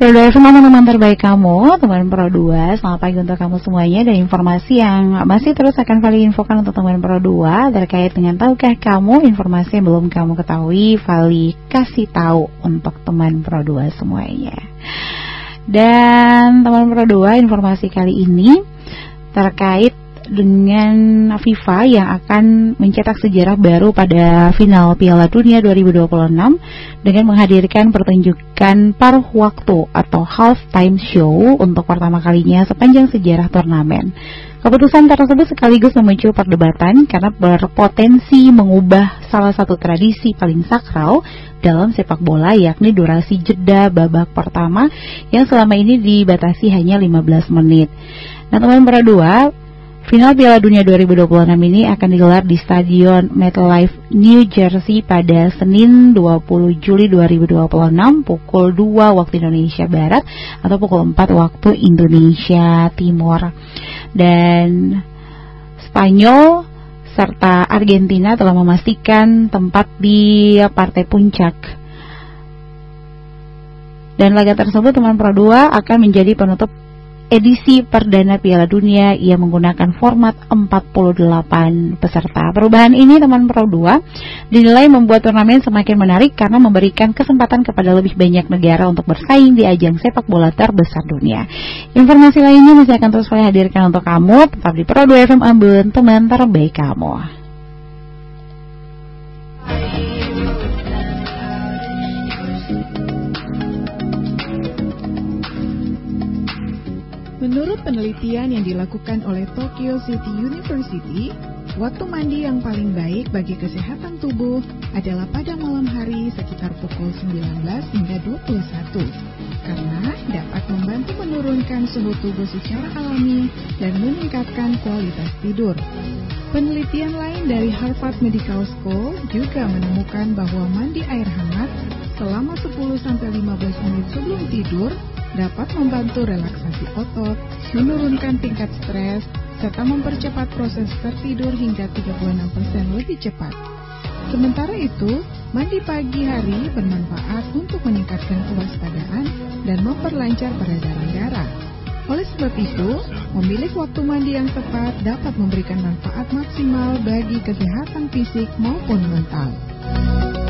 Pro 2 FM, teman terbaik kamu, teman Pro 2. Selamat pagi untuk kamu semuanya. Dan informasi yang masih terus akan Vali infokan untuk teman Pro 2 terkait dengan tahukah kamu, informasi yang belum kamu ketahui, Vali kasih tahu untuk teman Pro 2 semuanya. Dan teman Pro 2, informasi kali ini terkait dengan FIFA yang akan mencetak sejarah baru pada final Piala Dunia 2026 dengan menghadirkan pertunjukan paruh waktu atau halftime show untuk pertama kalinya sepanjang sejarah turnamen. Keputusan tersebut sekaligus memicu perdebatan karena berpotensi mengubah salah satu tradisi paling sakral dalam sepak bola, yakni durasi jeda babak pertama yang selama ini dibatasi hanya 15 menit. Nah, teman Pro 2, final Piala Dunia 2026 ini akan digelar di Stadion MetLife, New Jersey pada Senin 20 Juli 2026 pukul 2 waktu Indonesia Barat atau pukul 4 waktu Indonesia Timur. Dan Spanyol serta Argentina telah memastikan tempat di partai puncak. Dan laga tersebut, teman Pro 2, akan menjadi penutup edisi perdana Piala Dunia yang menggunakan format 48 peserta. Perubahan ini, teman Pro 2, dinilai membuat turnamen semakin menarik karena memberikan kesempatan kepada lebih banyak negara untuk bersaing di ajang sepak bola terbesar dunia. Informasi lainnya masih akan terus saya hadirkan untuk kamu. Tetap di Pro 2 FM, Ambon, teman terbaik kamu. Menurut penelitian yang dilakukan oleh Tokyo City University, waktu mandi yang paling baik bagi kesehatan tubuh adalah pada malam hari sekitar pukul 19 hingga 21, karena dapat membantu menurunkan suhu tubuh secara alami dan meningkatkan kualitas tidur. Penelitian lain dari Harvard Medical School juga menemukan bahwa mandi air hangat selama 10-15 menit sebelum tidur dapat membantu relaksasi otot, menurunkan tingkat stres, serta mempercepat proses tertidur hingga 36% lebih cepat. Sementara itu, mandi pagi hari bermanfaat untuk meningkatkan kewaspadaan dan memperlancar peredaran darah. Oleh sebab itu, memilih waktu mandi yang tepat dapat memberikan manfaat maksimal bagi kesehatan fisik maupun mental.